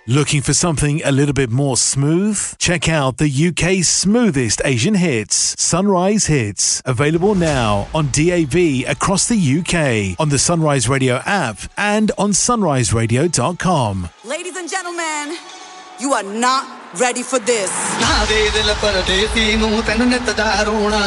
Looking for something a little bit more smooth? Check out the UK's smoothest Asian hits, Sunrise Hits. Available now on DAB across the UK, on the Sunrise Radio app and on sunriseradio.com. Ladies and gentlemen, you are not ready for this.